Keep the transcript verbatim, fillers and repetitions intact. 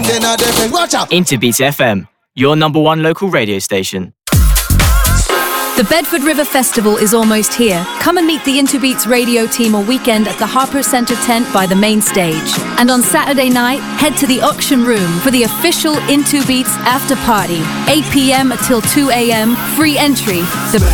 in a different. Watch out. Interbeats F M, your number one local radio station. The Bedford River Festival is almost here. Come and meet the Interbeats radio team all weekend at the Harper Centre tent by the main stage. And on Saturday night, head to the auction room for the official Interbeats after party. eight p.m. till two a.m. Free entry. The